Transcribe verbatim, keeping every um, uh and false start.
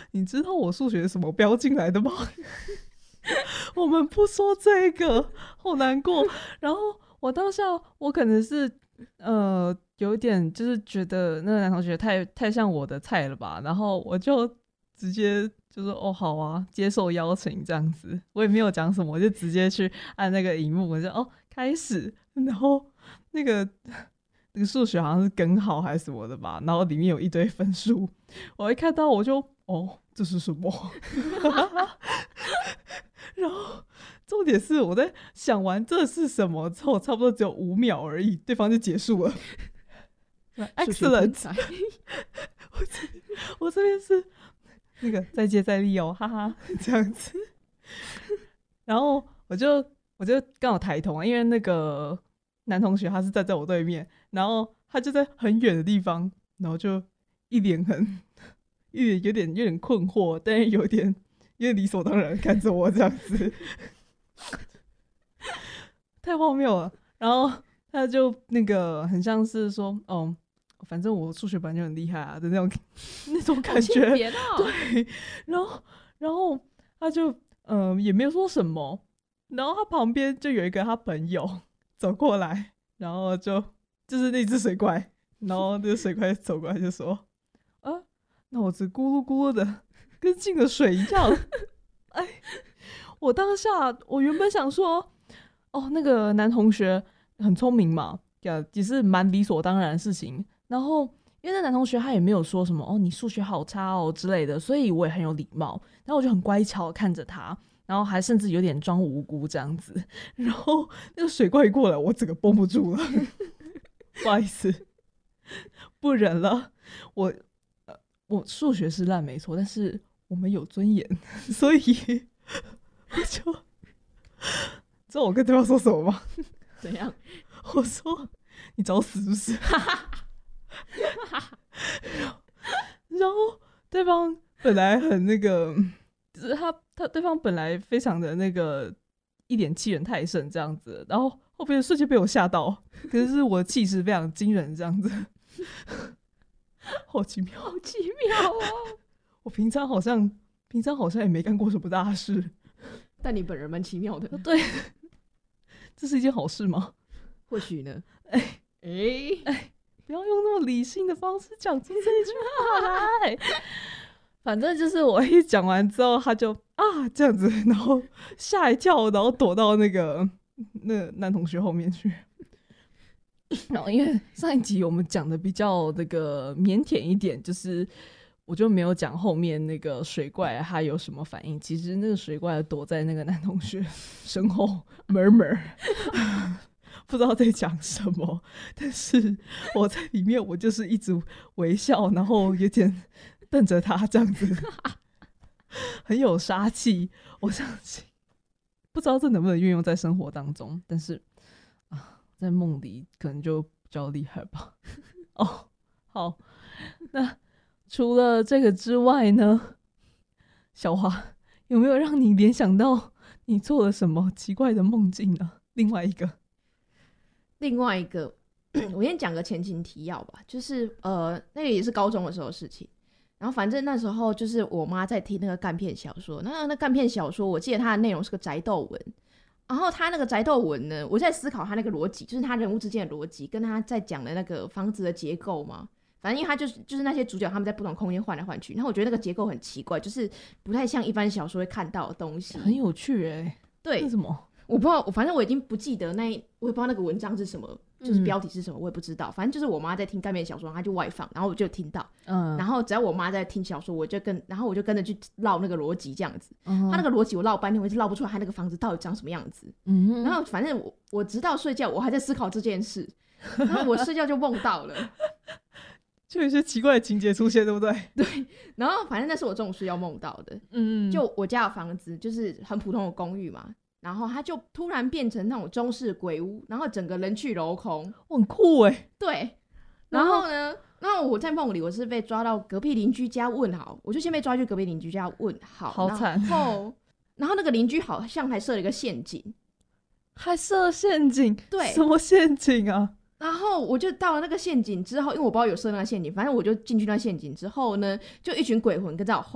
你知道我数学是什么标进来的吗？我们不说这个，好难过。然后我当下我可能是呃有一点就是觉得那个男同学太太像我的菜了吧，然后我就直接就说哦好啊，接受邀请这样子，我也没有讲什么，我就直接去按那个荧幕，我就哦开始，然后那个那个数学好像是根号还是什么的吧，然后里面有一堆分数，我一看到我就哦这是什么？然后重点是我在想完这是什么之后，差不多只有五秒而已，对方就结束了。Excellent 我这我这边是那个再接再厉哦，哈哈，这样子。然后我就我就刚好抬头啊，因为那个男同学他是站在我对面，然后他就在很远的地方，然后就一脸很一脸有点有点困惑，但是有点有点理所当然看着我这样子，太荒谬了。然后他就那个很像是说，哦，反正我数学本来就很厉害啊的那种那种感觉， 哦、 对。然后然后他就嗯、呃、也没有说什么，然后他旁边就有一个他朋友走过来，然后就就是那只水怪，然后那个水怪走过来就说，啊，那我只咕噜咕噜的跟进了水一样。哎，我当下我原本想说，哦，那个男同学很聪明嘛，也是蛮理所当然的事情。然后因为那男同学他也没有说什么哦你数学好差哦之类的，所以我也很有礼貌，然后我就很乖巧看着他，然后还甚至有点装无辜这样子。然后那个水怪一过来，我整个绷不住了，不好意思，不忍了。我、呃、我数学是烂没错，但是我们有尊严，所以我就知道我跟对方说什么吗？ 怎样？ 我说你找死是不是？然后对方本来很那个，就是他他对方本来非常的那个一脸欺人太甚这样子，然后后边瞬间被我吓到，可是我的气势非常惊人这样子，好奇妙， 好奇妙哦！ 我平常好像平常好像也没干过什么大事， 但你本人蛮奇妙的。 对，这是一件好事吗？ 或许呢。 哎哎哎，不要用那么理性的方式讲出这一句话来。反正就是我一讲完之后，他就啊这样子，然后吓一跳，然后躲到那个那个男同学后面去。然后因为上一集我们讲的比较那个腼腆一点，就是我就没有讲后面那个水怪他有什么反应。其实那个水怪躲在那个男同学身后 murmur 不知道在讲什么，但是我在里面我就是一直微笑，然后有点瞪着他这样子，很有杀气。我相信不知道这能不能运用在生活当中，但是啊，在梦里可能就比较厉害吧。哦，好，那除了这个之外呢，小华有没有让你联想到你做了什么奇怪的梦境呢？另外一个另外一个我先讲个前情提要吧，就是呃，那个也是高中的时候的事情。然后反正那时候就是我妈在听那个干片小说，那那干片小说我记得它的内容是个宅斗文，然后他那个宅斗文呢，我在思考他那个逻辑，就是他人物之间的逻辑，跟他在讲的那个房子的结构嘛。反正因为他就是就是那些主角他们在不同空间换来换去，然后我觉得那个结构很奇怪，就是不太像一般小说会看到的东西， 很有趣哎、欸。 对， 为什么？ 我不知道，我反正我已经不记得那，我也不知道那个文章是什么，就是标题是什么，我也不知道。反正就是我妈在听干面小说，她就外放，然后我就听到，嗯，然后只要我妈在听小说，我就跟，然后我就跟着去绕那个逻辑这样子。嗯、他那个逻辑我绕半天，我一直绕不出来，他那个房子到底长什么样子。嗯，然后反正我我直到睡觉，我还在思考这件事，然后我睡觉就梦到了。 就有一些奇怪的情节出现，对不对？ 对，然后反正那是我中午睡觉梦到的。嗯，就我家的房子就是很普通的公寓嘛，然后它就突然变成那种中式鬼屋，然后整个人去楼空， 很酷哎、欸。 对，然后呢，然后我在梦里我是被抓到隔壁邻居家问好，我就先被抓去隔壁邻居家问好， 好惨。 然后，然后那个邻居好像还设了一个陷阱， 还设陷阱？ 对， 什么陷阱啊？ 然后我就到了那个陷阱之后，因为我不知道有设那个陷阱，反正我就进去那陷阱之后呢，就一群鬼魂跟在我后